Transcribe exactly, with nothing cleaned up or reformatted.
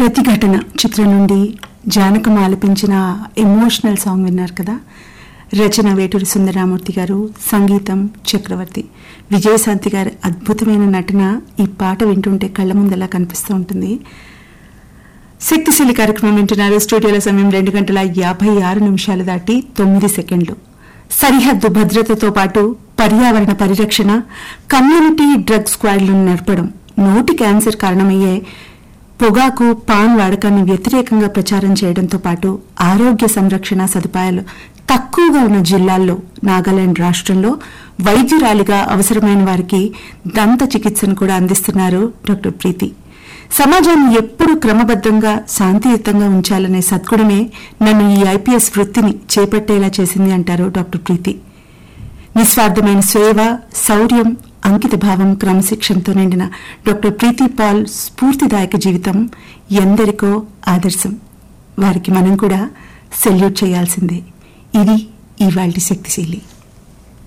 ప్రతిఘటన చిత్రం నుండి జానకం ఆలపించిన ఎమోషనల్ సాంగ్ విన్నారు కదా. రచన వేటూరి సుందరరామూర్తి గారు, సంగీతం చక్రవర్తి. విజయశాంతి గారి అద్భుతమైన నటన ఈ పాట వింటుంటే కళ్ళ ముందలా కనిపిస్తూ ఉంటుంది. శక్తిశీలి కార్యక్రమం వింటున్నారు. స్టూడియోల సమయం రెండు గంటల యాభై ఆరు నిమిషాలు దాటి తొమ్మిది సెకండ్లు. సరిహద్దు భద్రతతో పాటు పర్యావరణ పరిరక్షణ, కమ్యూనిటీ డ్రగ్ స్క్వాడ్లను నడపడం, నోటి క్యాన్సర్ కారణమయ్యే పొగాకు, పాన్ వాడకాన్ని వ్యతిరేకంగా ప్రచారం చేయడంతో పాటు ఆరోగ్య సంరక్షణ సదుపాయాలు తక్కువగా ఉన్న జిల్లాల్లో నాగాలాండ్ రాష్ట్రంలో వైద్యురాలిగా అవసరమైన వారికి దంత చికిత్సను కూడా అందిస్తున్నారు డాక్టర్ ప్రీతి. సమాజాన్ని ఎప్పుడూ క్రమబద్దంగా శాంతియుతంగా ఉంచాలనే సద్గుణమే నన్ను ఈ ఐపీఎస్ వృత్తిని చేపట్టేలా చేసింది అంటారు డాక్టర్ ప్రీతి. నిస్వార్థమైన సేవ, శౌర్యం, అంకిత భావం, క్రమశిక్షణతో నిండిన డాక్టర్ ప్రీతి పాల్ స్ఫూర్తిదాయక జీవితం ఎందరికో ఆదర్శం. వారికి మనం కూడా సెల్యూట్ చేయాల్సిందే. ఇది ఇవాల్టి శక్తిశీలి.